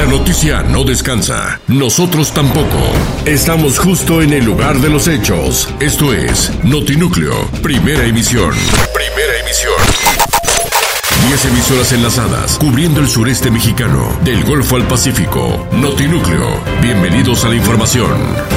noticia no descansa. Nosotros tampoco. Estamos justo en el lugar de los hechos. Esto es Notinúcleo, primera emisión. Primera emisión. 10 emisoras enlazadas, cubriendo el sureste mexicano, del Golfo al Pacífico. Notinúcleo. Bienvenidos a la información.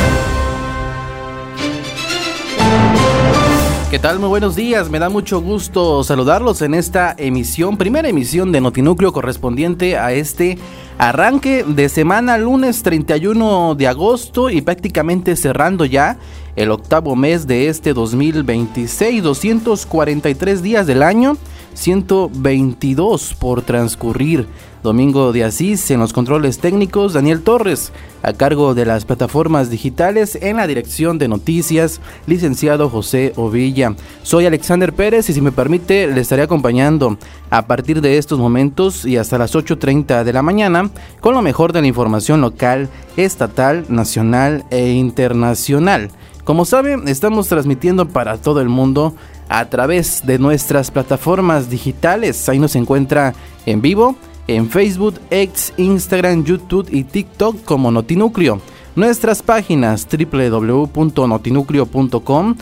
¿Qué tal? Muy buenos días, me da mucho gusto saludarlos en esta emisión, primera emisión de Notinúcleo correspondiente a este arranque de semana, lunes 31 de agosto y prácticamente cerrando ya el octavo mes de este 2026, 243 días del año, 122 por transcurrir. Domingo de Asís en los controles técnicos, Daniel Torres a cargo de las plataformas digitales, en la dirección de noticias, licenciado José Ovilla. Soy Alexander Pérez y si me permite le estaré acompañando a partir de estos momentos y hasta las 8:30 de la mañana con lo mejor de la información local, estatal, nacional e internacional. Como saben, estamos transmitiendo para todo el mundo a través de nuestras plataformas digitales. Ahí nos encuentra en vivo en Facebook, X, Instagram, YouTube y TikTok como Notinúcleo. Nuestras páginas www.notinucleo.com,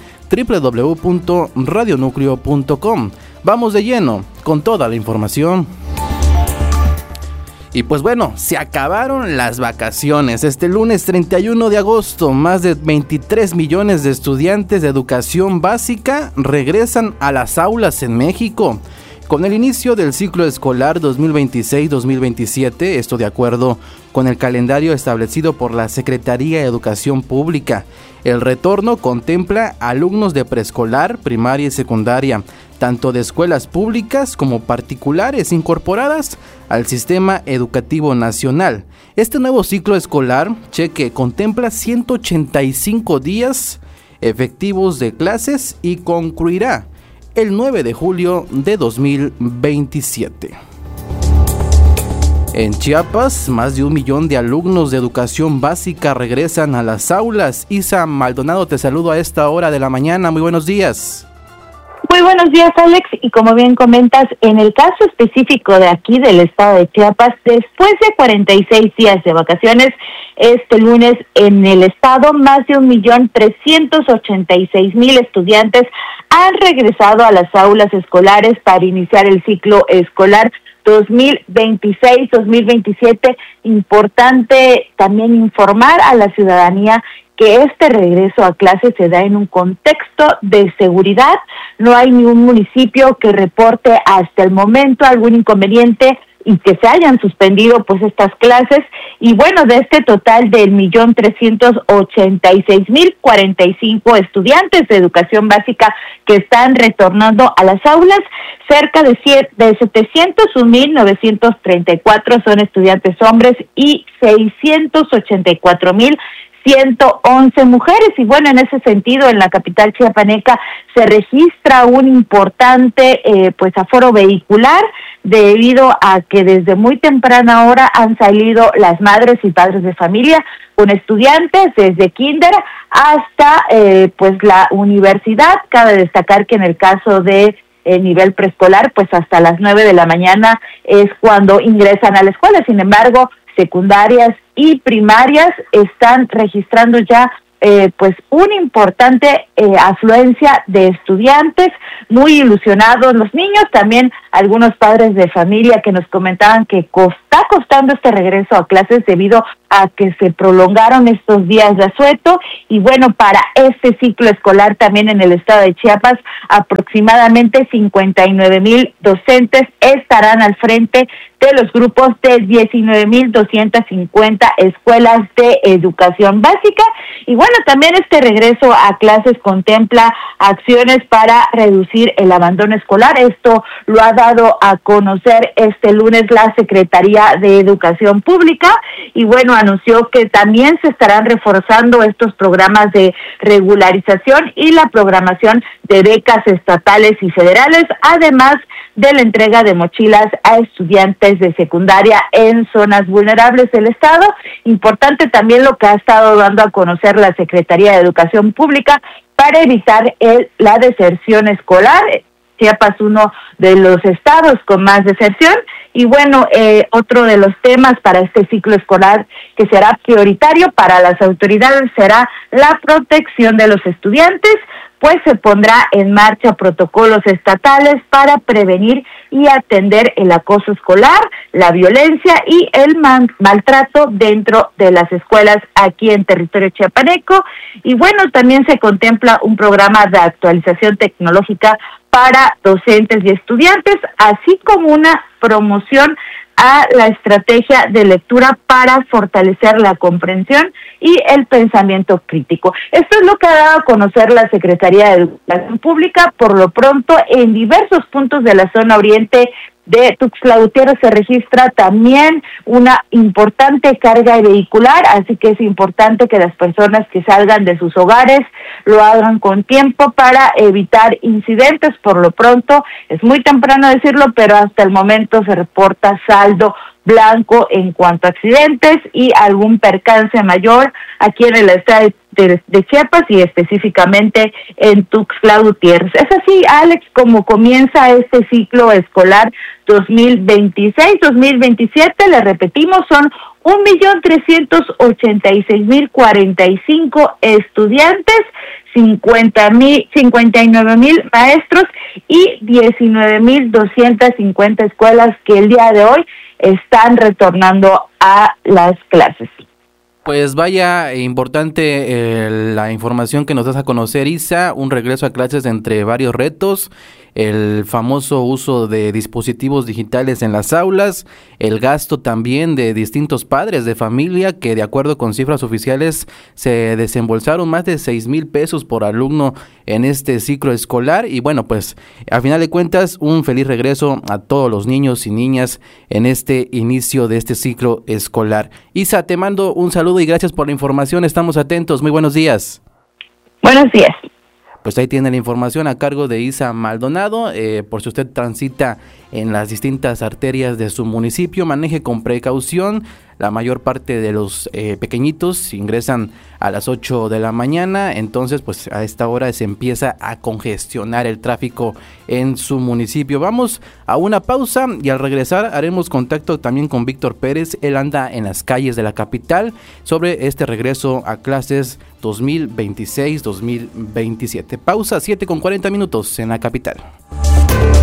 www.radionucleo.com. Vamos de lleno con toda la información. Y pues bueno, se acabaron las vacaciones. Este lunes 31 de agosto, más de 23 millones de estudiantes de educación básica regresan a las aulas en México. Con el inicio del ciclo escolar 2026-2027, esto de acuerdo con el calendario establecido por la Secretaría de Educación Pública, el retorno contempla alumnos de preescolar, primaria y secundaria, tanto de escuelas públicas como particulares incorporadas al sistema educativo nacional. Este nuevo ciclo escolar, cheque, contempla 185 días efectivos de clases y concluirá el 9 de julio de 2027. En Chiapas, más de 1 millón de alumnos de educación básica regresan a las aulas. Isa Maldonado, te saludo a esta hora de la mañana. Muy buenos días. Muy buenos días, Alex, y como bien comentas, en el caso específico de aquí del estado de Chiapas, después de 46 días de vacaciones, este lunes en el estado más de 1.386.000 estudiantes han regresado a las aulas escolares para iniciar el ciclo escolar 2026-2027. Importante también informar a la ciudadanía que este regreso a clases se da en un contexto de seguridad. No hay ningún municipio que reporte hasta el momento algún inconveniente y que se hayan suspendido pues estas clases. Y bueno, de este total del 1.386.045 estudiantes de educación básica que están retornando a las aulas, cerca de 701.934 son estudiantes hombres y 684.111 mujeres. Y bueno, en ese sentido, en la capital chiapaneca se registra un importante pues aforo vehicular, debido a que desde muy temprana hora han salido las madres y padres de familia con estudiantes desde kinder hasta pues la universidad. Cabe destacar que en el caso de nivel preescolar, pues hasta las 9 de la mañana es cuando ingresan a la escuela. Sin embargo, secundarias y primarias están registrando ya pues una importante afluencia de estudiantes, muy ilusionados los niños, también algunos padres de familia que nos comentaban que está costando este regreso a clases debido a que se prolongaron estos días de asueto. Y bueno, para este ciclo escolar también en el estado de Chiapas, aproximadamente 59,000 docentes estarán al frente de los grupos de 19,250 escuelas de educación básica. Y bueno, también este regreso a clases contempla acciones para reducir el abandono escolar. Esto lo ha dado a conocer este lunes la Secretaría de Educación Pública y bueno, anunció que también se estarán reforzando estos programas de regularización y la programación de becas estatales y federales, además de la entrega de mochilas a estudiantes de secundaria en zonas vulnerables del estado. Importante también lo que ha estado dando a conocer la Secretaría de Educación Pública para evitar la deserción escolar. Chiapas, uno de los estados con más deserción, Y bueno, otro de los temas para este ciclo escolar que será prioritario para las autoridades será la protección de los estudiantes, pues se pondrá en marcha protocolos estatales para prevenir y atender el acoso escolar, la violencia y el maltrato dentro de las escuelas aquí en territorio chiapaneco. Y bueno, también se contempla un programa de actualización tecnológica para docentes y estudiantes, así como una promoción a la estrategia de lectura para fortalecer la comprensión y el pensamiento crítico. Esto es lo que ha dado a conocer la Secretaría de Educación Pública. Por lo pronto, en diversos puntos de la zona oriente de Tuxtla Gutiérrez se registra también una importante carga vehicular, así que es importante que las personas que salgan de sus hogares lo hagan con tiempo para evitar incidentes. Por lo pronto, es muy temprano decirlo, pero hasta el momento se reporta saldo blanco en cuanto a accidentes y algún percance mayor aquí en el estado de Chiapas y específicamente en Tuxtla Gutiérrez. Es así, Alex, como comienza este ciclo escolar 2026-2027, le repetimos, son 1,386,045 estudiantes, 59,000 maestros y 19,250 escuelas que el día de hoy están retornando a las clases. Pues vaya, importante la información que nos das a conocer, Isa, un regreso a clases entre varios retos, el famoso uso de dispositivos digitales en las aulas, el gasto también de distintos padres de familia que de acuerdo con cifras oficiales se desembolsaron más de 6,000 pesos por alumno en este ciclo escolar y bueno, pues a final de cuentas un feliz regreso a todos los niños y niñas en este inicio de este ciclo escolar. Isa, te mando un saludo y gracias por la información, estamos atentos, muy buenos días. Buenos días. Pues ahí tiene la información a cargo de Isa Maldonado. Por si usted transita en las distintas arterias de su municipio, maneje con precaución. La mayor parte de los pequeñitos ingresan a las 8 de la mañana, entonces pues a esta hora se empieza a congestionar el tráfico en su municipio. Vamos a una pausa y al regresar haremos contacto también con Víctor Pérez. Él anda en las calles de la capital sobre este regreso a clases 2026-2027. Pausa, 7:40 en la capital.